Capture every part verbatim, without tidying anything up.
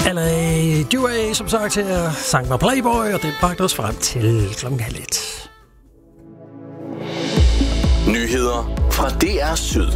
L A Duay, som sagt her, sang med Playboy, og det bragte os frem til klokken halv et. Nyheder fra D R Syd.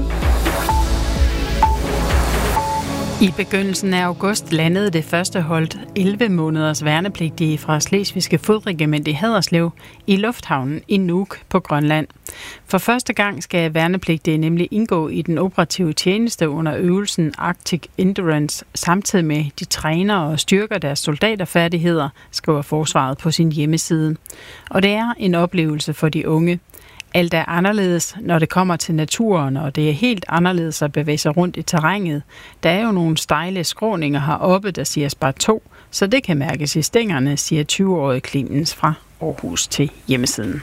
I begyndelsen af august landede det første hold elleve måneders værnepligtige fra Slesvigske Fodregiment i Haderslev i lufthavnen i Nuuk på Grønland. For første gang skal værnepligtige nemlig indgå i den operative tjeneste under øvelsen Arctic Endurance, samtidig med de træner og styrker deres soldaterfærdigheder, skriver Forsvaret på sin hjemmeside. Og det er en oplevelse for de unge. Alt er anderledes, når det kommer til naturen, og det er helt anderledes at bevæge sig rundt i terrænet. Der er jo nogle stejle skråninger heroppe, der siger spar to, så det kan mærkes i stængerne, siger tyve-årige Clemens fra Aarhus til hjemmesiden.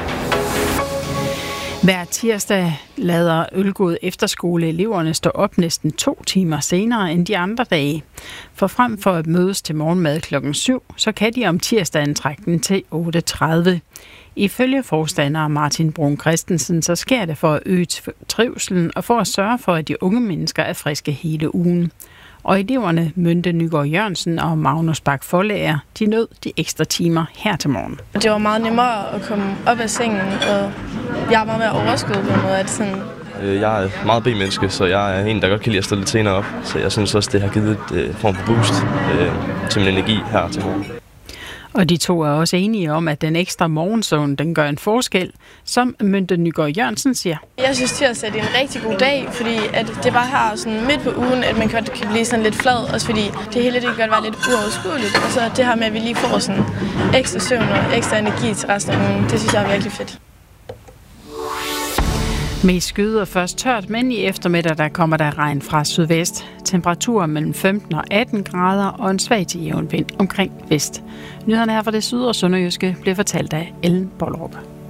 Hver tirsdag lader Ølgod Efterskole-eleverne stå op næsten to timer senere end de andre dage. For frem for at mødes til morgenmad klokken syv, så kan de om tirsdagen trække den til otte tredive. Ifølge forstander Martin Brun Christensen, så sker det for at øge trivselen og for at sørge for, at de unge mennesker er friske hele ugen. Og eleverne Mynte Nygaard Jørgensen og Magnus Bak Forlager, de nød de ekstra timer her til morgen. Det var meget nemmere at komme op af sengen, og jeg er meget mere overskuddet på noget af det sådan. Jeg er meget B-menneske, så jeg er en, der godt kan lide at stå lidt senere op. Så jeg synes også, det har givet et øh, form for boost øh, til min energi her til morgen. Og de to er også enige om, at den ekstra morgensøvn, den gør en forskel, som Mynte Nygaard Jørgensen siger. Jeg synes, tirsdag er en rigtig god dag, fordi at det bare her sådan midt på ugen, at man godt kan blive sådan lidt flad, også fordi det hele det kan godt være lidt uoverskueligt. Og så det her med, at vi lige får sådan ekstra søvn og ekstra energi til resten af ugen, det synes jeg er virkelig fedt. Mest skyet og først tørt, men i eftermiddag der kommer der regn fra sydvest. Temperaturer mellem femten og atten grader og en svag til jævn vind omkring vest. Nyhederne her fra det syd- og sønderjyske bliver fortalt af Ellen Bollerup.